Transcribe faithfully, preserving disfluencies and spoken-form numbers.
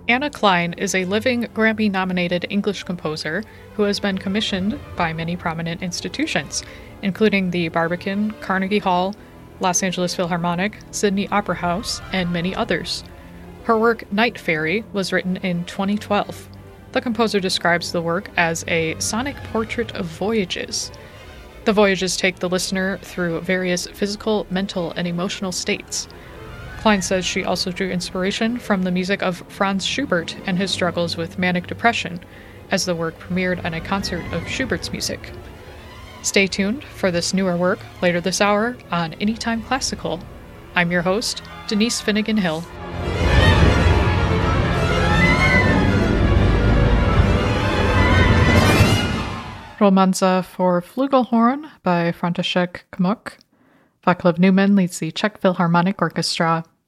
Anna Klein is a living Grammy-nominated English composer who has been commissioned by many prominent institutions, including the Barbican, Carnegie Hall, Los Angeles Philharmonic, Sydney Opera House, and many others. Her work Night Fairy was written in twenty twelve. The composer describes the work as a sonic portrait of voyages. The voyages take the listener through various physical, mental, and emotional states. Klein says she also drew inspiration from the music of Franz Schubert and his struggles with manic depression, as the work premiered on a concert of Schubert's music. Stay tuned for this newer work later this hour on Anytime Classical. I'm your host, Denise Finnegan Hill. Romanza for Flugelhorn by František Kmuk. Vaclav Neumann leads the Czech Philharmonic Orchestra.